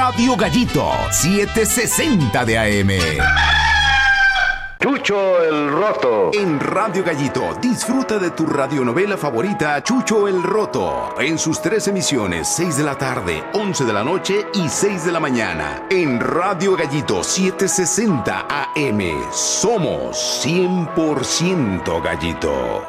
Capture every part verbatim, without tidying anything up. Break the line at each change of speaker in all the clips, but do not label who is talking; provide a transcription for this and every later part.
Radio Gallito, setecientos sesenta de A M.
Chucho el Roto.
En Radio Gallito, disfruta de tu radionovela favorita, Chucho el Roto. En sus tres emisiones, seis de la tarde, once de la noche y seis de la mañana. En Radio Gallito, setecientos sesenta A M. Somos cien por ciento Gallito.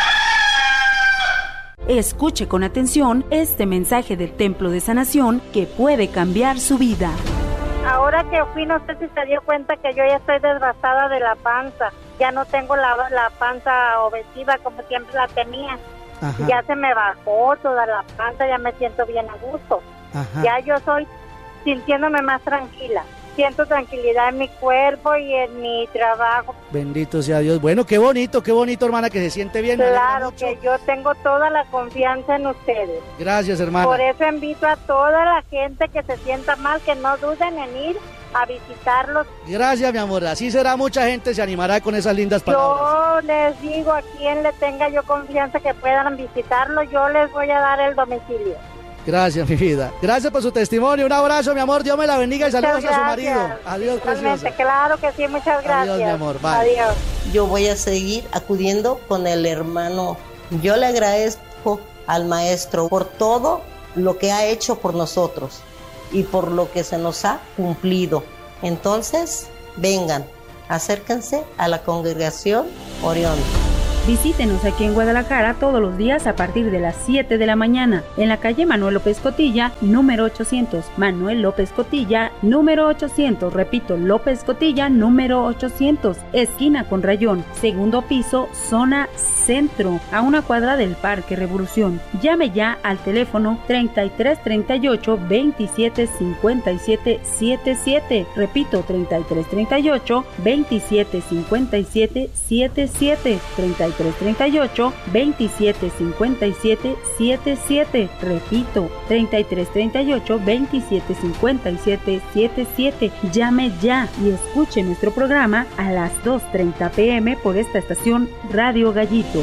Escuche con atención este mensaje del Templo de Sanación que puede cambiar su vida.
Ahora que fui, no sé si se dio cuenta que yo ya estoy desgastada de la panza. Ya no tengo la, la panza obesiva como siempre la tenía. Ajá. Ya se me bajó toda la panza, ya me siento bien a gusto. Ajá. Ya yo soy sintiéndome más tranquila. Siento tranquilidad en mi cuerpo y en mi trabajo.
Bendito sea Dios. Bueno, qué bonito, qué bonito, hermana, que se siente bien.
Claro que yo tengo toda la confianza en ustedes.
Gracias, hermana.
Por eso invito a toda la gente que se sienta mal, que no duden en ir a visitarlos.
Gracias, mi amor. Así será, mucha gente se animará con esas lindas palabras.
Yo les digo a quien le tenga yo confianza que puedan visitarlo, yo les voy a dar el domicilio.
Gracias, mi vida. Gracias por su testimonio. Un abrazo, mi amor. Dios me la bendiga y saludos a su marido. Adiós, preciosa.
Claro que sí, muchas gracias.
Adiós, mi amor. Bye.
Adiós.
Yo voy a seguir acudiendo con el hermano. Yo le agradezco al maestro por todo lo que ha hecho por nosotros y por lo que se nos ha cumplido. Entonces, vengan, acérquense a la congregación Orión.
Visítenos aquí en Guadalajara todos los días a partir de las siete de la mañana en la calle Manuel López Cotilla, número ochocientos. Manuel López Cotilla, número ochocientos. Repito, López Cotilla, número ochocientos. Esquina con Rayón, segundo piso, zona centro, a una cuadra del Parque Revolución. Llame ya al teléfono treinta y tres treinta y ocho veintisiete cincuenta y siete setenta y siete. Repito, treinta y tres treinta y ocho veintisiete cincuenta y siete setenta y siete. treinta y tres treinta y ocho veintisiete cincuenta y siete setenta y siete. Repito, treinta y tres treinta y ocho veintisiete cincuenta y siete setenta y siete. Llame ya y escuche nuestro programa a las dos treinta pm por esta estación Radio Gallito.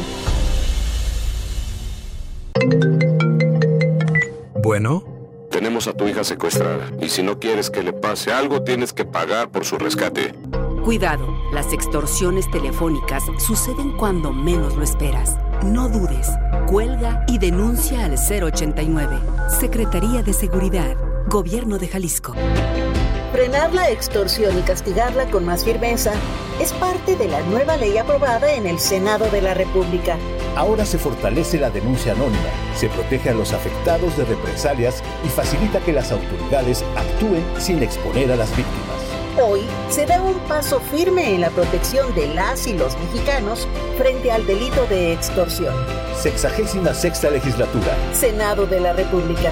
Bueno.
Tenemos a tu hija secuestrada y si no quieres que le pase algo, tienes que pagar por su rescate.
Cuidado, las extorsiones telefónicas suceden cuando menos lo esperas. No dudes, cuelga y denuncia al cero ochenta y nueve. Secretaría de Seguridad, Gobierno de Jalisco.
Frenar la extorsión y castigarla con más firmeza es parte de la nueva ley aprobada en el Senado de la República.
Ahora se fortalece la denuncia anónima, se protege a los afectados de represalias y facilita que las autoridades actúen sin exponer a las víctimas.
Hoy se da un paso firme en la protección de las y los mexicanos frente al delito de extorsión.
Sexagésima sexta legislatura.
Senado de la República.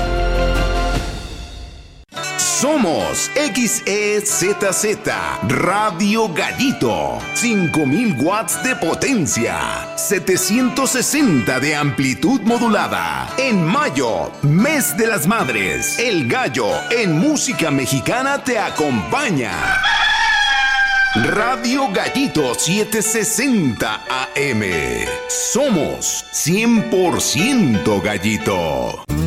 Somos X E Z Z Radio Gallito. cinco mil watts de potencia. setecientos sesenta de amplitud modulada. En mayo, mes de las madres. El Gallo en música mexicana te acompaña. Radio Gallito setecientos sesenta A M. Somos cien por ciento Gallito.